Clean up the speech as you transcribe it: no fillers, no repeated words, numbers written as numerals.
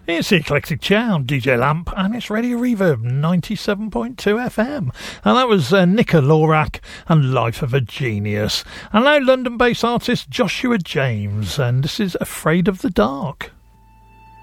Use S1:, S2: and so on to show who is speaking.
S1: It's the Eclectic Chair on DJ Lamp, and it's Radio Reverb 97.2 FM. And that was Nicola Lorak and Life of a Genius. And now London-based artist Joshua James, and this is Afraid of the Dark.